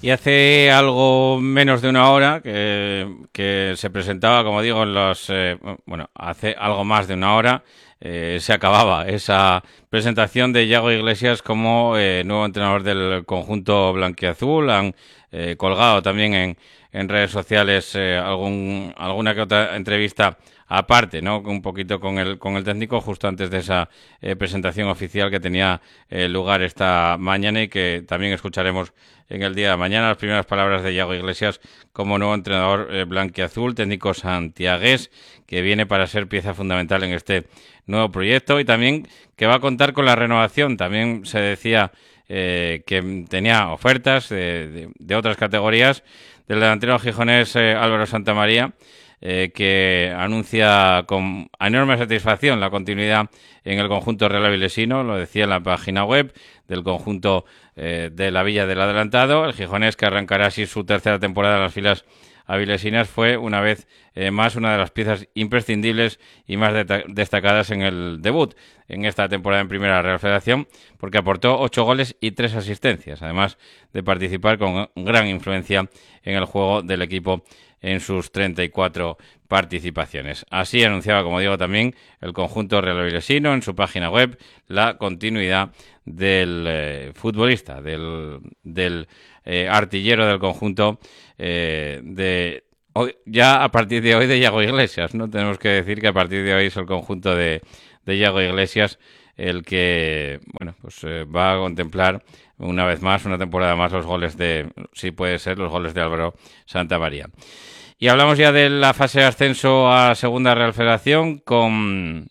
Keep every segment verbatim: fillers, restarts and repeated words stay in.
Y hace algo menos de una hora que, que se presentaba, como digo, en los, eh, bueno, hace algo más de una hora eh, se acababa esa presentación de Yago Iglesias como eh, nuevo entrenador del conjunto blanquiazul. Han eh, colgado también en, en redes sociales eh, algún, alguna que otra entrevista aparte, ¿no? Un poquito con el con el técnico justo antes de esa eh, presentación oficial que tenía eh, lugar esta mañana y que también escucharemos en el día de mañana. Las primeras palabras de Yago Iglesias como nuevo entrenador eh, blanquiazul, técnico santiagués, que viene para ser pieza fundamental en este nuevo proyecto y también que va a contar con la renovación. También se decía eh, que tenía ofertas de, de, de otras categorías del delantero gijonés eh, Álvaro Santamaría, Eh, que anuncia con enorme satisfacción la continuidad en el conjunto real avilesino. Lo decía en la página web del conjunto eh, de la Villa del Adelantado. El gijonés, que arrancará así su tercera temporada en las filas avilesinas, fue una vez eh, más una de las piezas imprescindibles y más de destacadas en el debut en esta temporada en Primera Real Federación, porque aportó ocho goles y tres asistencias, además de participar con gran influencia en el juego del equipo en sus treinta y cuatro participaciones. Así anunciaba, como digo, también el conjunto real avilesino en su página web la continuidad del eh, futbolista, del, del eh, artillero del conjunto eh, de hoy, ya a partir de hoy de Yago Iglesias, ¿no? Tenemos que decir que a partir de hoy es el conjunto de, de Yago Iglesias el que, bueno, pues eh, va a contemplar una vez más, una temporada más, los goles de, sí puede ser, los goles de Álvaro Santamaría. Y hablamos ya de la fase de ascenso a Segunda Real Federación con,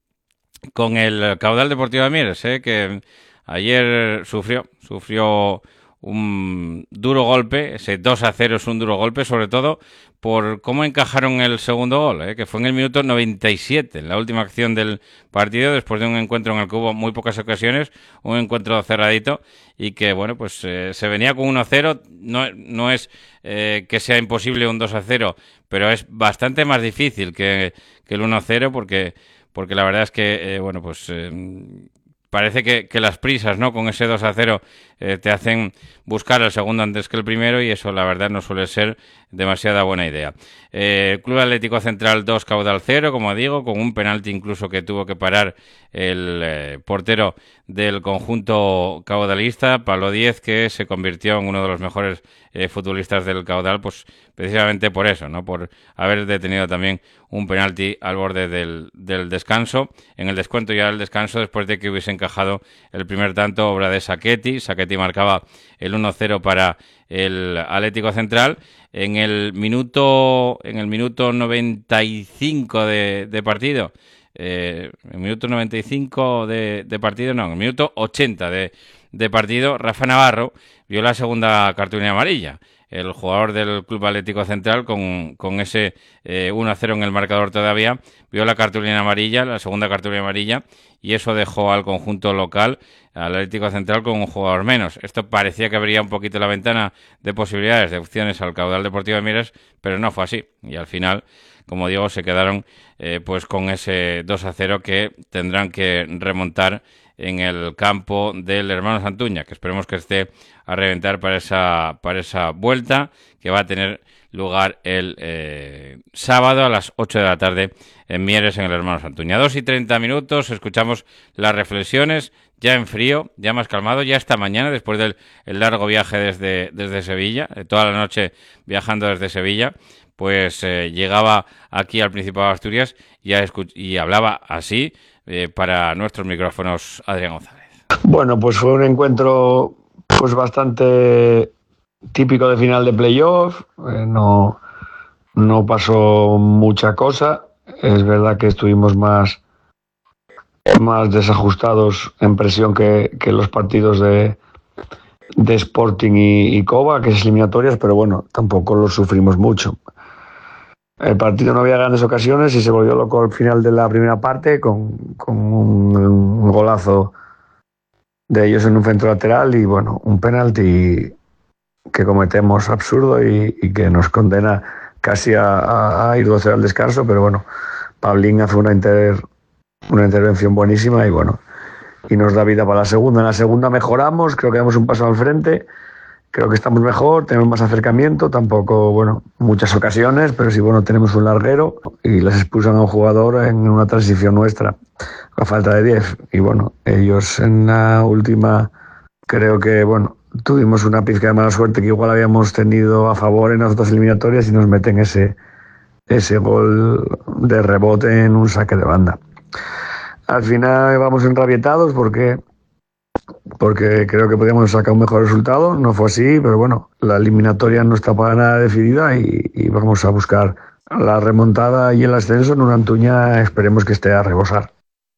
con el Caudal Deportivo de Mieres, ¿eh? Que ayer sufrió, sufrió un duro golpe. Ese dos a cero es un duro golpe, sobre todo por cómo encajaron el segundo gol, ¿eh? Que fue en el minuto noventa y siete, en la última acción del partido, después de un encuentro en el que hubo muy pocas ocasiones, un encuentro cerradito, y que, bueno, pues eh, se venía con uno a cero. No, no es eh, que sea imposible un dos a cero, pero es bastante más difícil que, que el uno a cero, porque, porque la verdad es que, eh, bueno, pues Eh, parece que, que las prisas, ¿no?, con ese dos a cero eh, te hacen buscar el segundo antes que el primero, y eso la verdad no suele ser demasiada buena idea. Eh, Club Atlético Central dos, Caudal cero, como digo, con un penalti incluso que tuvo que parar el eh, portero del conjunto caudalista, Pablo Díez, que se convirtió en uno de los mejores eh, futbolistas del Caudal, pues precisamente por eso, ¿no?, por haber detenido también un penalti al borde del, del descanso, en el descuento ya del descanso, después de que hubiese encajado el primer tanto, obra de Saquetti. Saquetti marcaba el uno cero para el Atlético Central. En el minuto en el minuto noventa y cinco de, de partido, eh, en el minuto noventa y cinco de, de partido, no, en el minuto ochenta de, de partido, Rafa Navarro vio la segunda cartulina amarilla. El jugador del Club Atlético Central, con, con ese eh, uno a cero en el marcador todavía, vio la cartulina amarilla, la segunda cartulina amarilla, y eso dejó al conjunto local, al Atlético Central, con un jugador menos. Esto parecía que abría un poquito la ventana de posibilidades, de opciones al Caudal Deportivo de Mieres, pero no fue así. Y al final, como digo, se quedaron eh, pues con ese dos a cero que tendrán que remontar en el campo del Hermano Santuña, que esperemos que esté a reventar para esa, para esa vuelta que va a tener lugar el eh, sábado a las ocho de la tarde en Mieres, en el Hermano Santuña. Dos y treinta minutos, escuchamos las reflexiones, ya en frío, ya más calmado, ya esta mañana, después del el largo viaje desde, desde Sevilla, eh, toda la noche viajando desde Sevilla, pues eh, llegaba aquí al Principado de Asturias y, a escuch- y hablaba así eh, para nuestros micrófonos Adrián González. Bueno, pues fue un encuentro pues bastante típico de final de playoff. Eh, no, no pasó mucha cosa. Es verdad que estuvimos más, más desajustados en presión que, que los partidos de, de Sporting y, y Cova, que es eliminatorias, pero bueno, tampoco los sufrimos mucho. El partido no había grandes ocasiones y se volvió loco al final de la primera parte con, con un, un golazo de ellos en un centro lateral y bueno, un penalti que cometemos absurdo y, y que nos condena casi a, a, a ir dos cero al descanso, pero bueno, Pablín hace una, inter, una intervención buenísima y bueno, y nos da vida para la segunda. En la segunda mejoramos, creo que damos un paso al frente creo que estamos mejor, tenemos más acercamiento, tampoco, bueno, muchas ocasiones, pero sí, bueno, tenemos un larguero y les expulsan a un jugador en una transición nuestra, a falta de diez. Y bueno, ellos en la última, creo que, bueno, tuvimos una pizca de mala suerte que igual habíamos tenido a favor en las otras eliminatorias y nos meten ese, ese gol de rebote en un saque de banda. Al final vamos enrabietados porque porque creo que podíamos sacar un mejor resultado. No fue así, pero bueno, la eliminatoria no está para nada decidida y, y vamos a buscar la remontada y el ascenso en una Antuña, esperemos que esté a rebosar.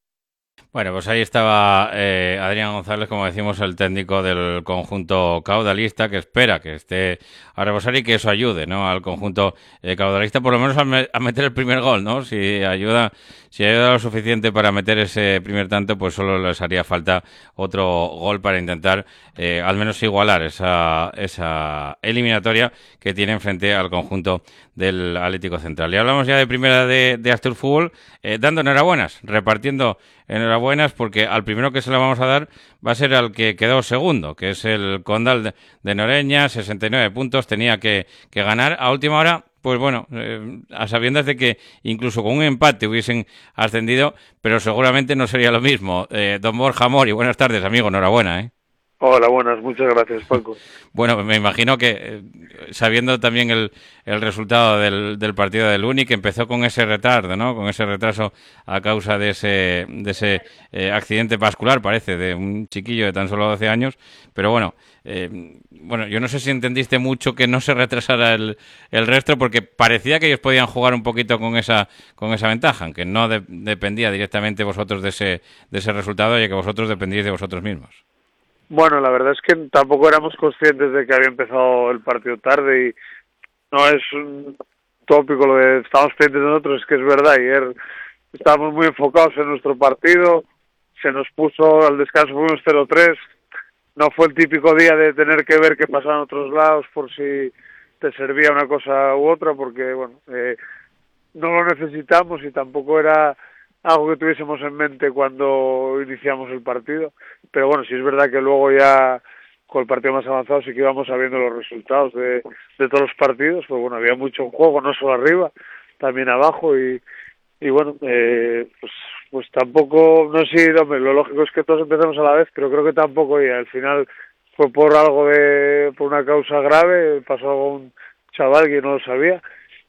Bueno, pues ahí estaba eh, Adrián González, como decimos, el técnico del conjunto caudalista, que espera que esté a rebosar y que eso ayude, ¿no?, al conjunto eh, caudalista, por lo menos a, me a meter el primer gol, ¿no? Si ayuda, si ayuda lo suficiente para meter ese primer tanto, pues solo les haría falta otro gol para intentar eh, al menos igualar esa, esa eliminatoria que tienen frente al conjunto del Atlético Central. Y hablamos ya de primera de, de Astur Fútbol, eh, dando enhorabuenas, repartiendo enhorabuenas, porque al primero que se la vamos a dar va a ser al que quedó segundo, que es el Condal de, de Noreña, sesenta y nueve puntos, tenía que, que ganar a última hora. Pues bueno, eh, a sabiendas de que incluso con un empate hubiesen ascendido, pero seguramente no sería lo mismo. Eh, don Borja Mori, buenas tardes, amigo, enhorabuena, ¿eh? Hola, buenas, muchas gracias, Paco. Bueno, me imagino que, eh, sabiendo también el, el resultado del, del partido del Uni, que empezó con ese retardo, ¿no?, con ese retraso a causa de ese, de ese eh, accidente vascular, parece, de un chiquillo de tan solo doce años, pero bueno, eh, bueno, yo no sé si entendiste mucho que no se retrasara el, el resto, porque parecía que ellos podían jugar un poquito con esa, con esa ventaja, aunque no de, dependía directamente vosotros de ese, de ese resultado, ya que vosotros dependíais de vosotros mismos. Bueno, la verdad es que tampoco éramos conscientes de que había empezado el partido tarde y no es un tópico lo de estamos pendientes de nosotros, es que es verdad, ayer estábamos muy enfocados en nuestro partido, se nos puso al descanso, fuimos cero tres, no fue el típico día de tener que ver qué pasaba en otros lados por si te servía una cosa u otra, porque bueno, eh, no lo necesitamos y tampoco era algo que tuviésemos en mente cuando iniciamos el partido, pero bueno, sí es verdad que luego ya con el partido más avanzado sí que íbamos sabiendo los resultados de, de todos los partidos, pues bueno, había mucho en juego, no solo arriba, también abajo y, y bueno, eh, pues pues tampoco, no sé, hombre, lo lógico es que todos empezamos a la vez, pero creo que tampoco, y al final fue por algo de, por una causa grave, pasó algo a un chaval que no lo sabía,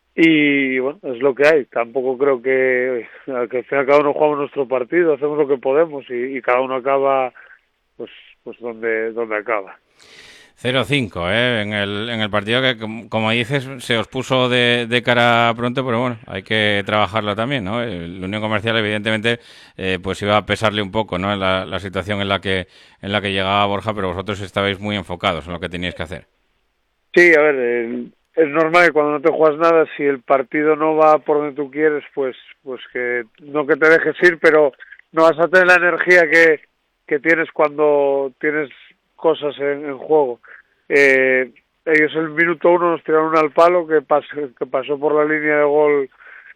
y bueno, es lo que hay. Tampoco creo que, que al final cada uno jugamos nuestro partido, hacemos lo que podemos y, y cada uno acaba pues pues donde donde acaba. cero cinco, ¿eh? En el, en el partido que, como dices, se os puso de, de cara pronto, pero bueno, hay que trabajarlo también, ¿no? El Unión Comercial, evidentemente, eh, pues iba a pesarle un poco, ¿no?, en la, la situación en la que en la que llegaba Borja, pero vosotros estabais muy enfocados en lo que teníais que hacer. Sí, a ver, el, es normal que cuando no te juegas nada, si el partido no va por donde tú quieres, pues pues que no que te dejes ir, pero no vas a tener la energía que, que tienes cuando tienes cosas en, en juego. Eh, ellos en el minuto uno nos tiraron un al palo que, pas, que pasó por la línea de gol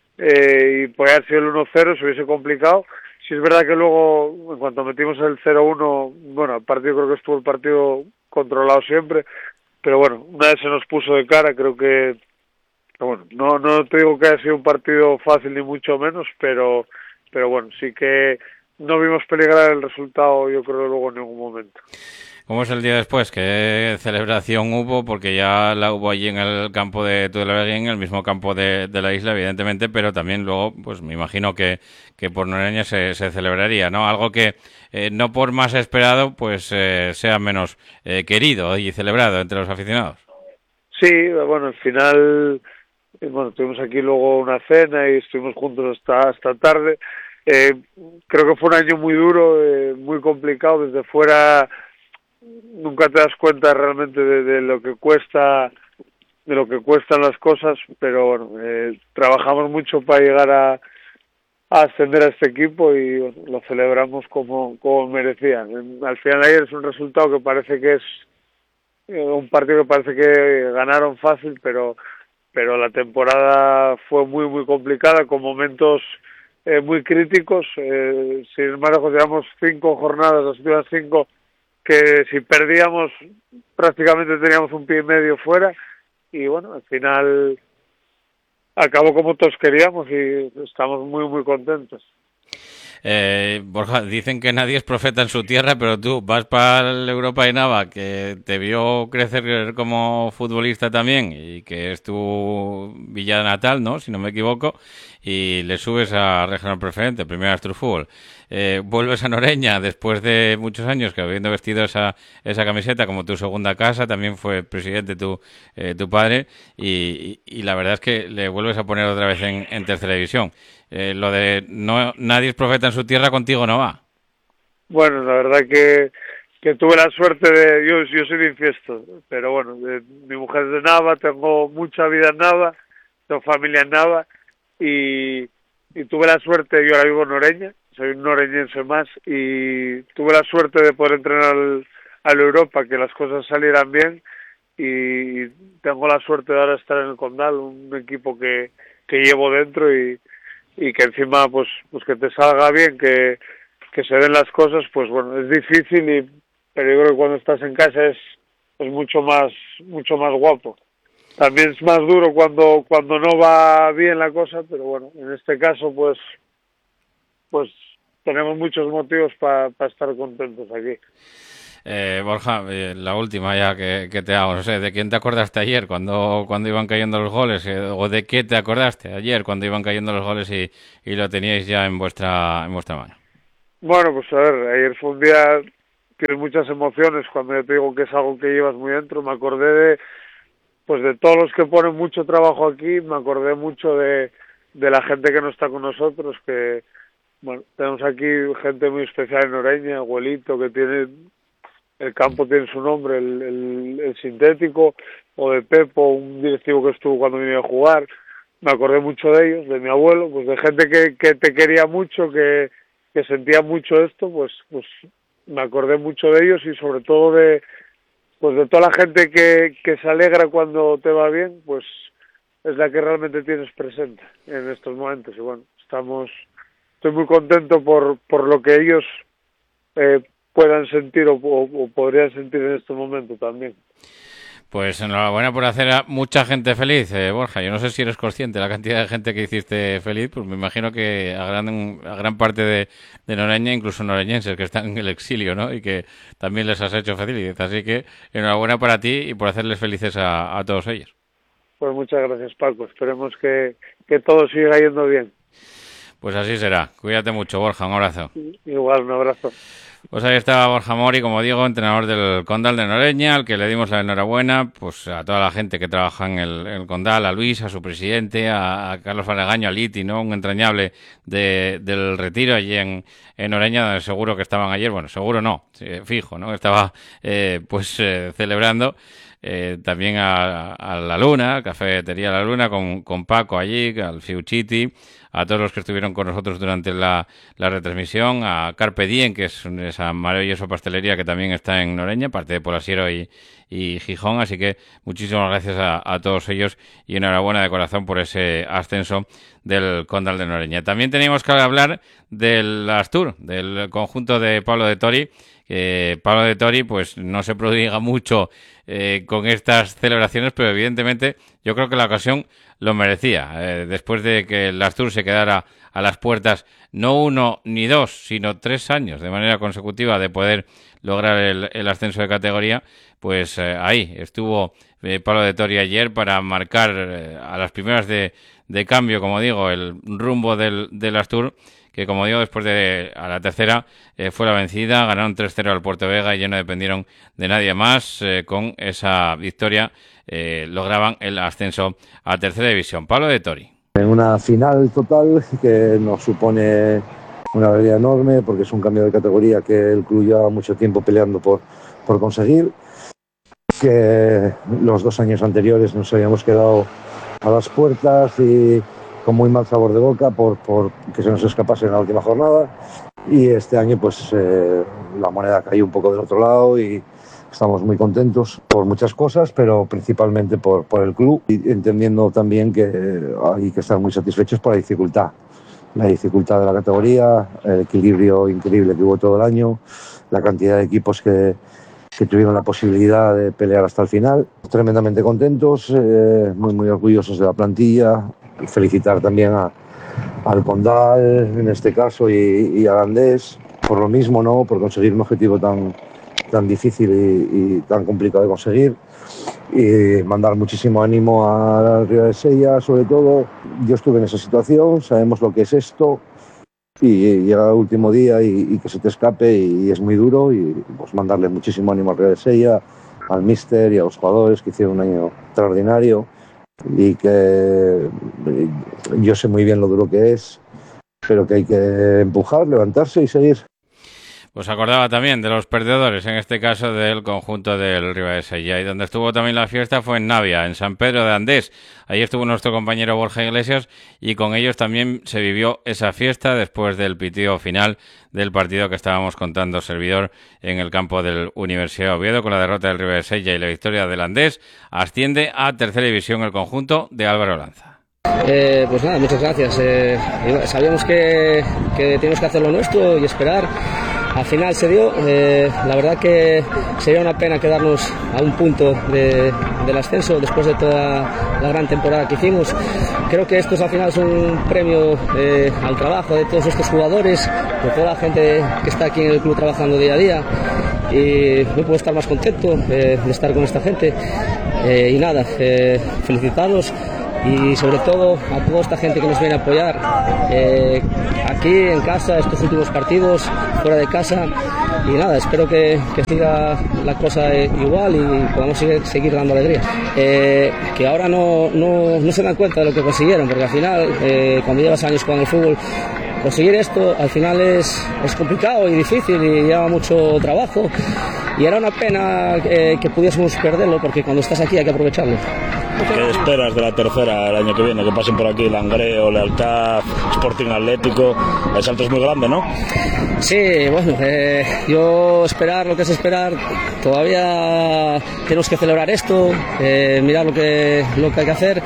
eh, y podía haber sido el uno cero, se hubiese complicado. Si es verdad que luego, en cuanto metimos el cero uno, bueno, el partido creo que estuvo el partido controlado siempre, pero bueno, una vez se nos puso de cara, creo que, bueno, no no te digo que haya sido un partido fácil ni mucho menos, pero pero bueno, sí que no vimos peligrar el resultado, yo creo, luego en ningún momento. ¿Cómo es el día después? ¿Qué celebración hubo? Porque ya la hubo allí en el campo de Tudela, en el mismo campo de, de la isla, evidentemente, pero también luego, pues me imagino que, que por Noreña se, se celebraría, ¿no? Algo que eh, no por más esperado, pues eh, sea menos eh, querido y celebrado entre los aficionados. Sí, bueno, al final, bueno, tuvimos aquí luego una cena y estuvimos juntos hasta hasta tarde. Eh, creo que fue un año muy duro, eh, muy complicado. Desde fuera nunca te das cuenta realmente de, de lo que cuesta, de lo que cuestan las cosas, pero bueno, eh, trabajamos mucho para llegar a, a ascender a este equipo y bueno, lo celebramos como, como merecían. Al final ayer es un resultado que parece que es un partido que parece que ganaron fácil, pero pero la temporada fue muy muy complicada con momentos eh, muy críticos. Eh, sin embargo, llevamos cinco jornadas, las últimas cinco, que si perdíamos prácticamente teníamos un pie y medio fuera, y bueno, al final acabó como todos queríamos y estamos muy muy contentos. Eh, Borja, dicen que nadie es profeta en su tierra, pero tú vas para el Europa de Nava, que te vio crecer como futbolista también y que es tu villa natal, ¿no? Si no me equivoco, y le subes a Regional Preferente, Primera Astur Fútbol. Eh, vuelves a Noreña después de muchos años que habiendo vestido esa esa camiseta como tu segunda casa, también fue presidente tu eh, tu padre y, y, y la verdad es que le vuelves a poner otra vez en, en tercera división. Eh, lo de no nadie es profeta en su tierra, contigo no va. Bueno, la verdad que, que tuve la suerte de... Yo, yo soy de Infiesto, pero bueno, de, mi mujer es de Nava, tengo mucha vida en Nava, tengo familia en Nava y, y tuve la suerte, yo ahora vivo en Noreña, soy un noreñense más y tuve la suerte de poder entrenar al, al Europa, que las cosas salieran bien y tengo la suerte de ahora estar en el Condal, un equipo que, que llevo dentro y y que encima pues pues que te salga bien, que, que se den las cosas, pues bueno, es difícil y pero yo creo que cuando estás en casa es es mucho más mucho más guapo. También es más duro cuando cuando no va bien la cosa, pero bueno, en este caso pues pues tenemos muchos motivos para pa estar contentos aquí. Eh, Borja, eh, la última ya que, que te hago, no sé, ¿de quién te acordaste ayer cuando, cuando iban cayendo los goles? Eh, ¿O de qué te acordaste ayer cuando iban cayendo los goles y, y lo teníais ya en vuestra en vuestra mano? Bueno, pues a ver, ayer fue un día que muchas emociones, cuando yo te digo que es algo que llevas muy dentro, me acordé de pues de todos los que ponen mucho trabajo aquí, me acordé mucho de, de la gente que no está con nosotros, que bueno, tenemos aquí gente muy especial en Noreña, abuelito que tiene... El campo tiene su nombre, el, el, el sintético, o de Pepo, un directivo que estuvo cuando vine a jugar. Me acordé mucho de ellos, de mi abuelo, pues de gente que, que te quería mucho, que, que sentía mucho esto, pues, pues me acordé mucho de ellos y sobre todo de, pues de toda la gente que, que se alegra cuando te va bien, pues es la que realmente tienes presente en estos momentos. Y bueno, estamos, estoy muy contento por, por lo que ellos eh, puedan sentir o, o, o podrían sentir en este momento también. Pues enhorabuena por hacer a mucha gente feliz, eh, Borja. Yo no sé si eres consciente de la cantidad de gente que hiciste feliz, pues me imagino que a gran, a gran parte de, de Noreña, incluso noreñenses que están en el exilio, ¿no? Y que también les has hecho felices. Así que enhorabuena para ti y por hacerles felices a, a todos ellos. Pues muchas gracias, Paco. Esperemos que, que todo siga yendo bien. Pues así será. Cuídate mucho, Borja. Un abrazo. Igual, un abrazo. Pues ahí estaba Borja Mori, como digo, entrenador del Condal de Noreña, al que le dimos la enhorabuena, pues a toda la gente que trabaja en el, en el Condal, a Luis, a su presidente, a, a Carlos Falegaño, a Liti, ¿no? Un entrañable de, del Retiro allí en, en Noreña, donde seguro que estaban ayer, bueno, seguro no, fijo, ¿no? Estaba eh, pues eh, celebrando. Eh, también a, a La Luna, Cafetería La Luna, con, con Paco allí, al Fiuchiti, a todos los que estuvieron con nosotros durante la, la retransmisión, a Carpe Diem, que es esa maravillosa pastelería que también está en Noreña, parte de Polasiero y, y Gijón, así que muchísimas gracias a, a todos ellos y enhorabuena de corazón por ese ascenso del Condal de Noreña. También teníamos que hablar del Astur, del conjunto de Pablo de Tori. Eh, Pablo de Tori pues no se prodiga mucho eh, con estas celebraciones, pero evidentemente yo creo que la ocasión lo merecía, eh, después de que el Astur se quedara a las puertas no uno ni dos, sino tres años de manera consecutiva de poder lograr el, el ascenso de categoría, pues eh, ahí estuvo eh, Pablo de Tori ayer para marcar eh, a las primeras de, de cambio, como digo, el rumbo del, del Astur, que como digo, después de a la tercera eh, fue la vencida, ganaron tres cero al Puerto Vega y ya no dependieron de nadie más. Eh, con esa victoria eh, lograban el ascenso a tercera división. Pablo de Tori. En una final total que nos supone una alegría enorme porque es un cambio de categoría que el club lleva mucho tiempo peleando por, por conseguir, que los dos años anteriores nos habíamos quedado a las puertas y con muy mal sabor de boca por, por que se nos escapase en la última jornada, y este año pues eh, la moneda cayó un poco del otro lado y estamos muy contentos por muchas cosas, pero principalmente por, por el club, y entendiendo también que hay que estar muy satisfechos por la dificultad la dificultad de la categoría, el equilibrio increíble que hubo todo el año, la cantidad de equipos que, que tuvieron la posibilidad de pelear hasta el final. Tremendamente contentos, eh, muy muy orgullosos de la plantilla, y felicitar también a, al Condal en este caso y, y al Andés por lo mismo, ¿no? Por conseguir un objetivo tan, tan difícil y, y tan complicado de conseguir. Y mandar muchísimo ánimo a la Ribadesella, sobre todo. Yo estuve en esa situación, sabemos lo que es esto, y llega el último día y, y que se te escape y, y es muy duro, y pues mandarle muchísimo ánimo al Ribadesella, al míster y a los jugadores que hicieron un año extraordinario, y que yo sé muy bien lo duro que es, pero que hay que empujar, levantarse y seguir. Pues acordaba también de los perdedores, en este caso del conjunto del Ribadesella, y donde estuvo también la fiesta fue en Navia, en San Pedro de Andés. Ahí estuvo nuestro compañero Borja Iglesias y con ellos también se vivió esa fiesta después del pitido final del partido que estábamos contando servidor en el campo del Universidad de Oviedo. Con la derrota del Ribadesella y la victoria del Andés, asciende a tercera división el conjunto de Álvaro Lanza. Eh, pues nada, muchas gracias. Eh, sabíamos que, que teníamos que hacer lo nuestro y esperar. Al final se dio. Eh, la verdad que sería una pena quedarnos a un punto de, del ascenso después de toda la gran temporada que hicimos. Creo que esto es, al final es un premio eh, al trabajo de todos estos jugadores, de toda la gente que está aquí en el club trabajando día a día. Y no puedo estar más contento eh, de estar con esta gente. Eh, y nada, eh, felicitarlos. Y sobre todo a toda esta gente que nos viene a apoyar eh, aquí en casa, estos últimos partidos, fuera de casa. Y nada, espero que, que siga la cosa eh, igual y podamos seguir, seguir dando alegría. Eh, que ahora no, no, no se dan cuenta de lo que consiguieron, porque al final, eh, cuando llevas años jugando al fútbol, conseguir esto al final es, es complicado y difícil y lleva mucho trabajo. Y era una pena eh, que pudiésemos perderlo, porque cuando estás aquí hay que aprovecharlo. ¿Qué esperas de la tercera el año que viene? Que pasen por aquí Langreo, Lealtad, Sporting Atlético. El salto es muy grande, ¿no? Sí, bueno, eh, yo esperar lo que es esperar. Todavía tenemos que celebrar esto, eh, mirar lo que, lo que hay que hacer.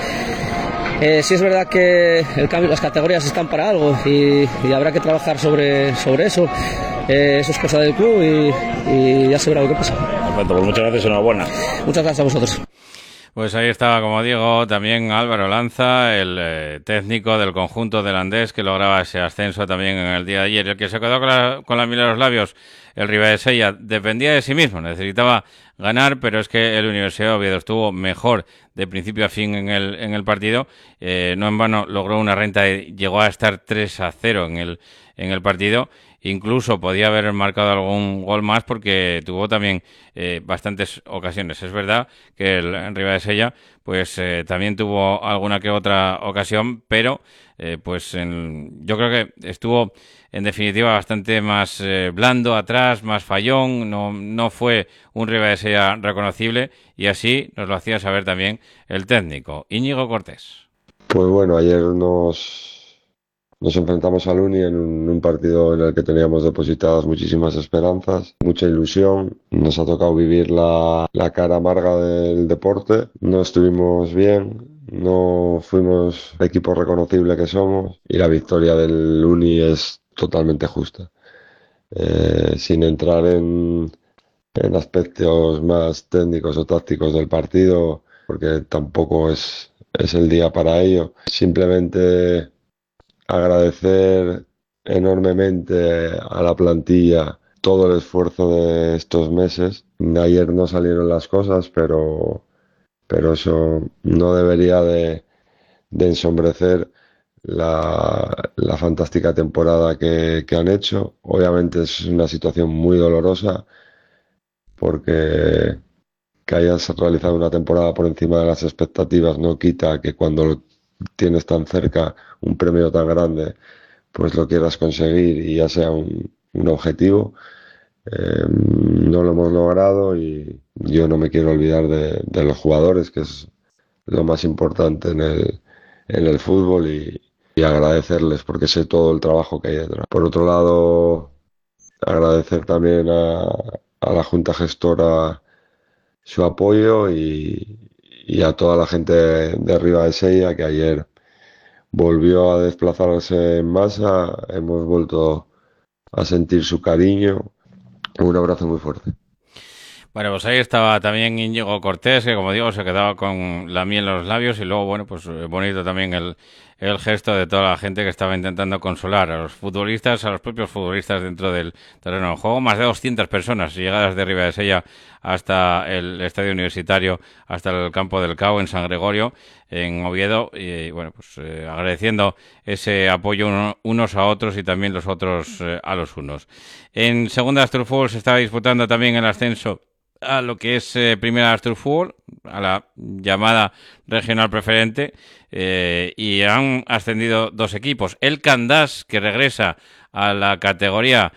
Eh, sí es verdad que el cambio, las categorías están para algo y, y habrá que trabajar sobre, sobre eso. Eh, eso es cosa del club y, y ya se verá lo que pasa. Perfecto, pues muchas gracias y enhorabuena. Muchas gracias a vosotros. Pues ahí estaba, como digo, también Álvaro Lanza, el eh, técnico del conjunto del Andés, que lograba ese ascenso también en el día de ayer. El que se quedó con la, con la miel en los labios, el Ribadesella, dependía de sí mismo, necesitaba ganar, pero es que el Universidad de Oviedo estuvo mejor de principio a fin en el, en el partido. Eh, no en vano logró una renta y llegó a estar tres a cero en el, en el partido. Incluso podía haber marcado algún gol más porque tuvo también eh, bastantes ocasiones. Es verdad que el Ribadesella pues eh, también tuvo alguna que otra ocasión, pero eh, pues en, yo creo que estuvo en definitiva bastante más eh, blando atrás, más fallón. No, no fue un Ribadesella reconocible y así nos lo hacía saber también el técnico Íñigo Cortés. Pues bueno, ayer nos... Nos enfrentamos al Uni en un, un partido en el que teníamos depositadas muchísimas esperanzas, mucha ilusión. Nos ha tocado vivir la, la cara amarga del deporte. No estuvimos bien, no fuimos el equipo reconocible que somos y la victoria del Uni es totalmente justa. Eh, sin entrar en, en aspectos más técnicos o tácticos del partido, porque tampoco es, es el día para ello. Simplemente agradecer enormemente a la plantilla todo el esfuerzo de estos meses. Ayer no salieron las cosas, pero, pero eso no debería de, de ensombrecer la, la fantástica temporada que, que han hecho. Obviamente es una situación muy dolorosa porque que hayas realizado una temporada por encima de las expectativas no quita que cuando tienes tan cerca un premio tan grande, pues lo quieras conseguir y ya sea un, un objetivo. Eh, no lo hemos logrado y yo no me quiero olvidar de, de los jugadores, que es lo más importante en el, en el fútbol, y, y agradecerles porque sé todo el trabajo que hay detrás. Por otro lado, agradecer también a, a la Junta Gestora su apoyo y, y a toda la gente de Ribadesella, que ayer volvió a desplazarse en masa, hemos vuelto a sentir su cariño. Un abrazo muy fuerte. Bueno, pues ahí estaba también Íñigo Cortés, que como digo, se quedaba con la miel en los labios, y luego, bueno, pues bonito también el, el gesto de toda la gente que estaba intentando consolar a los futbolistas, a los propios futbolistas dentro del terreno de juego. Más de doscientas personas llegadas de Ribadesella hasta el estadio universitario, hasta el campo del Cao en San Gregorio, en Oviedo, y bueno, pues eh, agradeciendo ese apoyo uno, unos a otros y también los otros eh, a los unos. En segunda Asturfútbol se estaba disputando también el ascenso a lo que es eh, primera Asturfútbol, a la llamada regional preferente, eh, y han ascendido dos equipos. El Candás, que regresa a la categoría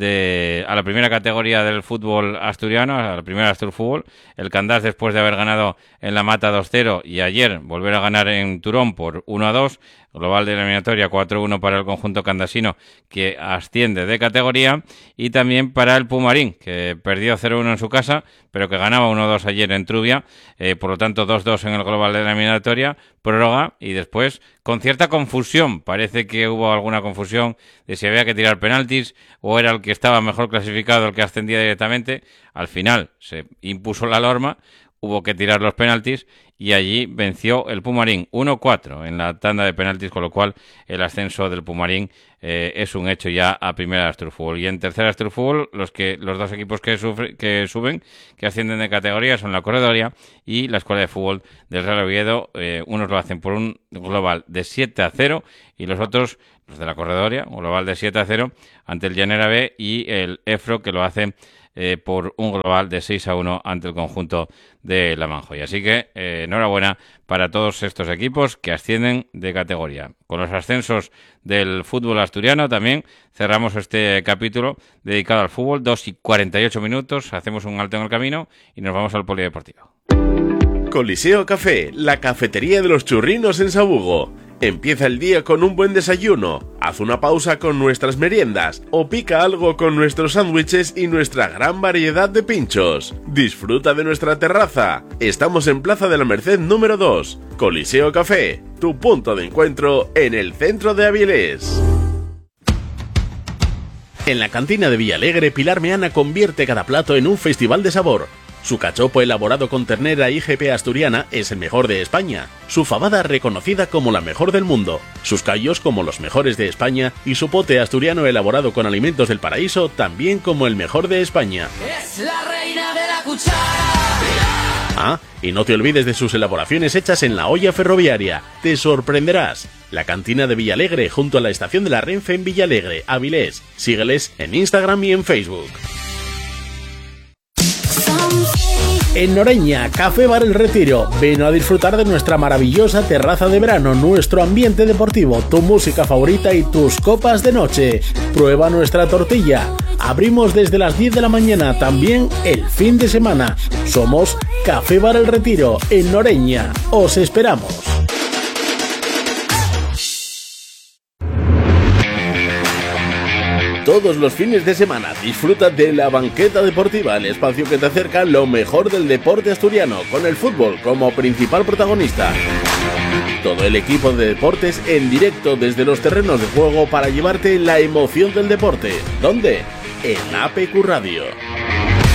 de a la primera categoría del fútbol asturiano, a la primera Asturfútbol. El Candás, después de haber ganado en La Mata dos cero y ayer volver a ganar en Turón por uno a dos, global de eliminatoria cuatro uno para el conjunto candasino, que asciende de categoría, y también para el Pumarín, que perdió cero uno en su casa, pero que ganaba uno dos ayer en Trubia, eh, por lo tanto dos dos en el global de la eliminatoria, prórroga, y después, con cierta confusión, parece que hubo alguna confusión de si había que tirar penaltis o era el que estaba mejor clasificado el que ascendía directamente. Al final se impuso la norma, hubo que tirar los penaltis y allí venció el Pumarín uno cuatro en la tanda de penaltis, con lo cual el ascenso del Pumarín eh, es un hecho ya a primera Asturfútbol. Y en tercera Asturfútbol, los que los dos equipos que, sufre, que suben, que ascienden de categoría, son la Corredoria y la Escuela de Fútbol del Real Oviedo. Eh, unos lo hacen por un global de siete a cero y los otros, los de la Corredoria, un global de siete a cero ante el Llanera B, y el Efro, que lo hace Eh, por un global de seis a uno ante el conjunto de La Manjoya. Así que eh, enhorabuena para todos estos equipos que ascienden de categoría. Con los ascensos del fútbol asturiano también cerramos este capítulo dedicado al fútbol. Dos y cuarenta y ocho minutos, hacemos un alto en el camino y nos vamos al polideportivo. Coliseo Café, la cafetería de los churrinos en Sabugo. Empieza el día con un buen desayuno, haz una pausa con nuestras meriendas o pica algo con nuestros sándwiches y nuestra gran variedad de pinchos. Disfruta de nuestra terraza. Estamos en Plaza de la Merced número dos. Coliseo Café, tu punto de encuentro en el centro de Avilés. En la cantina de Villalegre, Pilar Meana convierte cada plato en un festival de sabor. Su cachopo elaborado con ternera I G P asturiana es el mejor de España, su fabada reconocida como la mejor del mundo, sus callos como los mejores de España y su pote asturiano elaborado con alimentos del paraíso también como el mejor de España. Es la reina de la cuchara. Ah, y no te olvides de sus elaboraciones hechas en la olla ferroviaria, te sorprenderás. La cantina de Villalegre junto a la estación de la Renfe en Villalegre, Avilés. Sígueles en Instagram y en Facebook. En Noreña, Café Bar El Retiro. Ven a disfrutar de nuestra maravillosa terraza de verano, nuestro ambiente deportivo, tu música favorita y tus copas de noche. Prueba nuestra tortilla. Abrimos desde las diez de la mañana, también el fin de semana. Somos Café Bar El Retiro, en Noreña. Os esperamos. Todos los fines de semana disfruta de La Banqueta Deportiva, el espacio que te acerca lo mejor del deporte asturiano, con el fútbol como principal protagonista. Todo el equipo de deportes en directo desde los terrenos de juego para llevarte la emoción del deporte. ¿Dónde? En A P Q Radio.